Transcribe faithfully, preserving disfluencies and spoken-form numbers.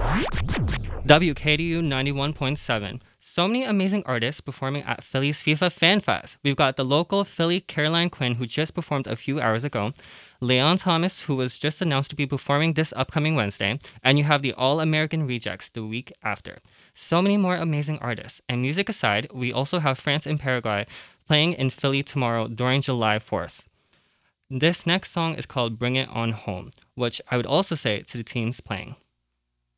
W K D U ninety-one point seven. So many amazing artists performing at Philly's FIFA Fan Fest. We've got the local Philly Caroline Quinn, who just performed a few hours ago, Leon Thomas, who was just announced to be performing this upcoming Wednesday, and you have the All-American Rejects the week after. So many more amazing artists. And music aside, we also have France and Paraguay playing in Philly tomorrow during July fourth. This next song is called Bring It On Home, which I would also say to the teams playing.